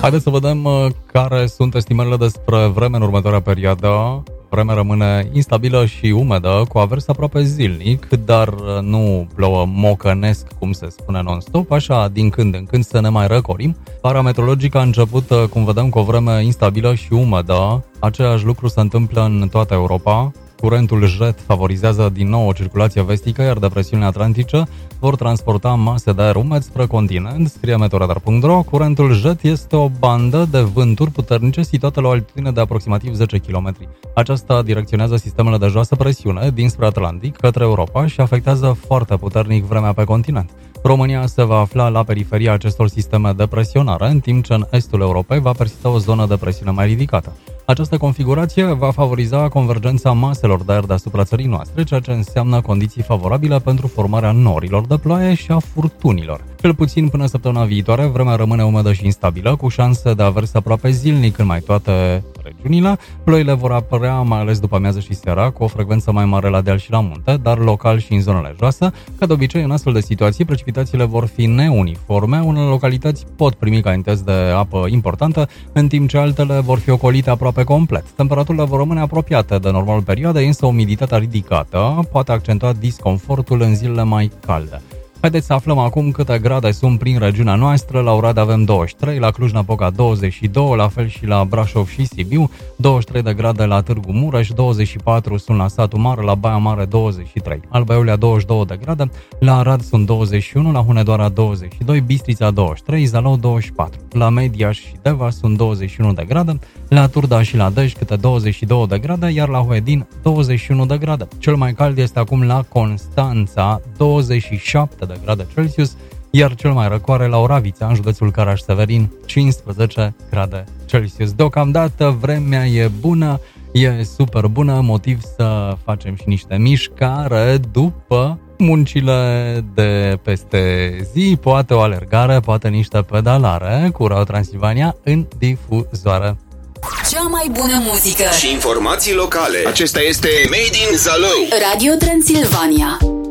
Haideți să vedem care sunt estimările despre vreme în următoarea perioadă. Vremea rămâne instabilă și umedă, cu averse aproape zilnic, dar nu plouă mocănesc, cum se spune non-stop, așa din când în când să ne mai răcorim. Parameteorologica a început, cum vedem, cu o vreme instabilă și umedă. Același lucru se întâmplă în toată Europa. Curentul jet favorizează din nou o circulație vestică, iar depresiunile atlantice vor transporta mase de aer umed spre continent, scrie meteoradar.ro. Curentul jet este o bandă de vânturi puternice situată la o altitudine de aproximativ 10 km. Aceasta direcționează sistemele de joasă presiune dinspre Atlantic către Europa și afectează foarte puternic vremea pe continent. România se va afla la periferia acestor sisteme de presionare, în timp ce în estul Europei va persista o zonă de presiune mai ridicată. Această configurație va favoriza convergența maselor de aer deasupra țării noastre, ceea ce înseamnă condiții favorabile pentru formarea norilor de ploaie și a furtunilor. Cel puțin până săptămâna viitoare, vremea rămâne umedă și instabilă, cu șanse de averse aproape zilnic în mai toate regiunile. Ploile vor apărea mai ales după amiază și seara, cu o frecvență mai mare la deal și la munte, dar local și în zonele joase. Ca de obicei, în astfel de situații, precipitațiile vor fi neuniforme. Unele localități pot primi cantități de apă importantă, în timp ce altele vor fi ocolite aproape complet. Temperaturile vor rămâne apropiate de normalul perioadei, însă umiditatea ridicată poate accentua disconfortul în zilele mai calde. Haideți să aflăm acum câte grade sunt prin regiunea noastră. La Oradea avem 23, la Cluj-Napoca 22, la fel și la Brașov și Sibiu, 23 de grade la Târgu Mureș, 24 sunt la Satu Mare, la Baia Mare 23, Alba Iulia 22 de grade, la Arad sunt 21, la Hunedoara 22, Bistrița 23, Zalău 24, la Mediaș și Deva sunt 21 de grade, la Turda și la Dej câte 22 de grade, iar la Huedin 21 de grade. Cel mai cald este acum la Constanța, 27 de grade Celsius, iar cel mai răcoare la Oravița, în județul Caraș-Severin, 15 grade Celsius. Deocamdată vremea e bună, e super bună, motiv să facem și niște mișcare după muncile de peste zi, poate o alergare, poate niște pedalare cu Radio Transilvania în difuzoare. Cea mai bună muzică și informații locale. Acesta este Made in Zalău. Radio Transilvania.